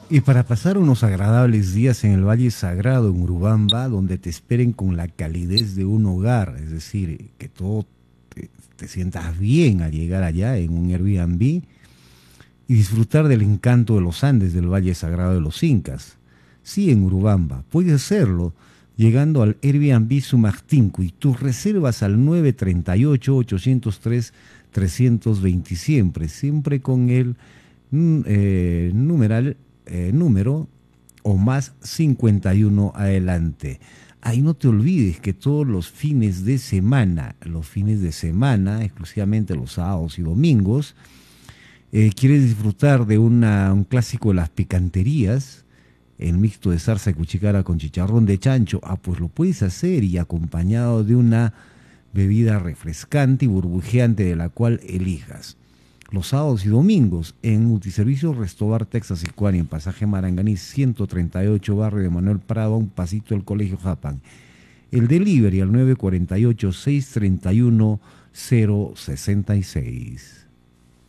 Y para pasar unos agradables días en el Valle Sagrado, en Urubamba, donde te esperen con la calidez de un hogar, es decir, que todo te sientas bien al llegar allá en un Airbnb y disfrutar del encanto de los Andes del Valle Sagrado de los Incas. Sí, en Urubamba, puedes hacerlo llegando al Airbnb Sumartinco y tus reservas al 938-803-320 siempre con el número o más 51 adelante. Ahí no te olvides que todos los fines de semana, exclusivamente los sábados y domingos, quieres disfrutar de un clásico de las picanterías, el mixto de zarza y cuchicara con chicharrón de chancho, pues lo puedes hacer y acompañado de una bebida refrescante y burbujeante de la cual elijas. Los sábados y domingos en Multiservicios Restobar Texas Icuani, en Pasaje Maranganí 138, barrio de Manuel Prado, un pasito del Colegio Japán. El delivery al 948-631-066.